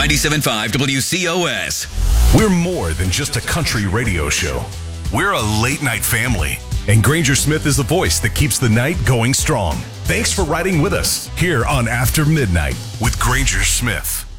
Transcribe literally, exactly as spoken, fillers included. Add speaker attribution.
Speaker 1: ninety-seven point five W C O S.
Speaker 2: We're more than just a country radio show. We're a late-night family. And Granger Smith is the voice that keeps the night going strong. Thanks for riding with us here on After Midnight with Granger Smith.